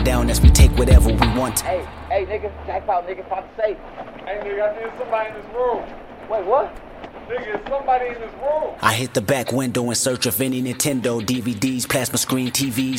down as we take whatever we want. Hey, nigga, jackpot, nigga, find the safe. Hey, nigga, I think somebody in this room. Wait, what? Nigga, somebody in this room. I hit the back window in search of any Nintendo DVDs, plasma screen TVs,